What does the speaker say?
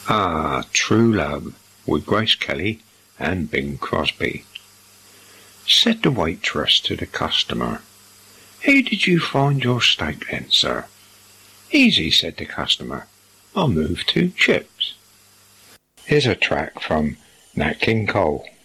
Ah, True Love, with Grace Kelly and Bing Crosby. Said the waitress to the customer, "How did you find your steak then, sir?" "Easy," said the customer. "I'll move 2 chips." Here's a track from Nat King Cole.